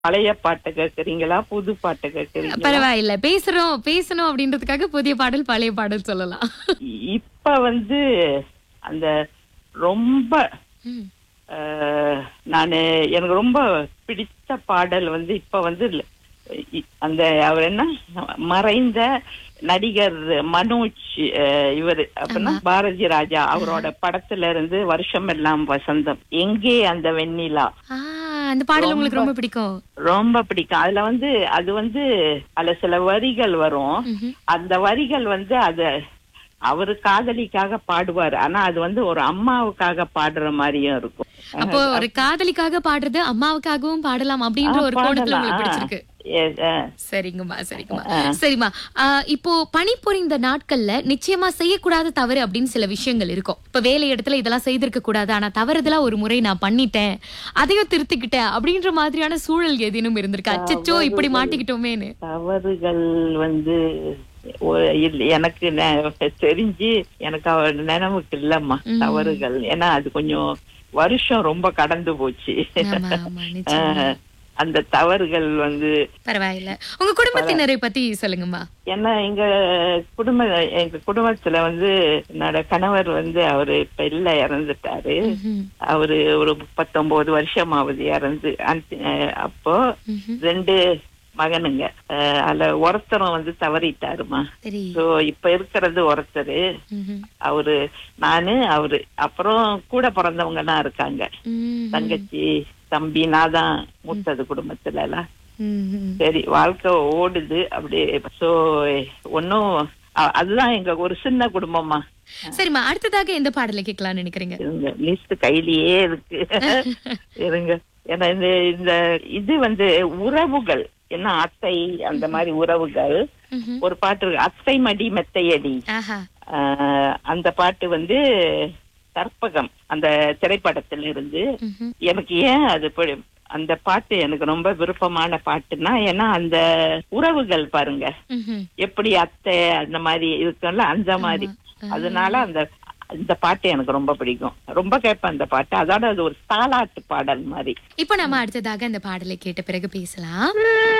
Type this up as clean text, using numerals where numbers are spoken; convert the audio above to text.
பழைய பாட்டு கேக்குறீங்களா, புது பாட்டு கேக்குறீங்களா? பரவாயில்ல. பேசணும் அப்படின்றதுக்காக புதிய பாடல், பழைய பாடல் சொல்லலாம். இப்ப அந்த ரொம்ப ம். நானு எனக்கு ரொம்ப பிடித்த பாடல் இப்ப அந்த அவர் என்ன மறைந்த நடிகர் மனோஜ், இவரு அப்படின்னா பாரதி ராஜா அவரோட படத்துல இருந்து வருஷம் எல்லாம் வசந்தம், எங்கே அந்த வெண்ணிலா. அந்த பாடல் உங்களுக்கு ரொம்ப பிடிக்கும்? ரொம்ப பிடிக்கும். அதுல அதுல சில வரிகள் வரும். அந்த வரிகள் அது அவரு காதலிக்காக பாடுவாரு. ஆனா அது ஒரு அம்மாவுக்காக பாடுற மாதிரியும் இருக்கும். அப்போ ஒரு காதலிக்காக பாடுறது அம்மாவுக்காகவும் பாடலாம் அப்படின்ற ஒரு கோணத்துல உங்களுக்கு பிடிச்சிருக்கு. சரிங்கம்மா. சரிம்மா, இப்போ பணிபுரிந்த நாட்கள்ல நிச்சயமா செய்யக்கூடாத தவறு அப்படின்னு சில விஷயங்கள் இருக்கும். இப்ப வேலை இடத்துல இதெல்லாம் செய்திருக்க கூடாது, ஆனா தவறுதலா ஒரு முறை நான் பண்ணிட்டேன், அதையும் திருத்திக்கிட்டேன் அப்படின்ற மாதிரியான சூழல் ஏதேனும் இருந்திருக்கா? அச்சச்சோ இப்படி மாட்டிக்கிட்டோமேன்னு. தவறுகள் எனக்கு தெரிஞ்சு எனக்கு அவர் நினைவுக்கு இல்லம்மா தவறுகள். ஏன்னா அது கொஞ்சம் வருஷம் ரொம்ப கடந்து போச்சு. அந்த தவறுகள் பரவாயில்ல. உங்க குடும்பத்தினரை பத்தி சொல்லுங்கம்மா. ஏன்னா எங்க குடும்பத்துல என்னோட கணவர் அவரு இப்ப இல்ல, இறந்துட்டாரு. அவரு ஒரு 39 வருஷம் ஆகுது இறந்து. அப்போ 2 மகனுங்க. அதுல ஒருத்தரும் தவறிட்டாருமா. சோ இப்ப இருக்கிறது ஒருத்தரு, அவரு, நானு, அவரு, அப்புறம் கூட பிறந்தவங்க எல்லாம் இருக்காங்க, தங்கச்சி, தம்பி. நான் தான் மூத்தது குடும்பத்துல எல்லாம். சரி, வாழ்க்கை ஓடுது அப்படியே. சோ ஒன்னும் அதுதான் எங்க ஒரு சின்ன குடும்பமா. சரிம்மா, அடுத்ததாக எந்த பாடலை கேட்கலாம்னு நினைக்கிறீங்க? லிஸ்ட் கையிலேயே இருக்கு, இருங்க. ஏன்னா இந்த இது உறவுகள் என்ன, அத்தை அந்த மாதிரி உறவுகள். ஒரு பாட்டு இருக்கு, அத்தை மடி மெத்தையடி. அந்த பாட்டு கற்பகம் அந்த திரைப்படத்துல இருந்து. எனக்கு ஏன் அந்த பாட்டு எனக்கு ரொம்ப விருப்பமான பாட்டுன்னா, ஏன்னா அந்த உறவுகள் பாருங்க எப்படி அத்தை அந்த மாதிரி இருக்குல்ல, அந்த மாதிரி. அதனால இந்த பாட்டு எனக்கு ரொம்ப பிடிக்கும், ரொம்ப கேட்பேன் அந்த பாட்டு. அதோட அது ஒரு தாலாட்டு பாடல் மாதிரி. இப்போ நம்ம அடுத்ததாக அந்த பாடலை கேட்ட பிறகு பேசலாம்.